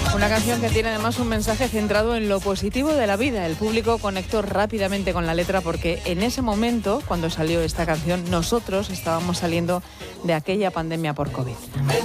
Una canción que tiene además un mensaje centrado en lo positivo de la vida. El público conectó rápidamente con la letra porque en ese momento, cuando salió esta canción, nosotros estábamos saliendo de aquella pandemia por COVID.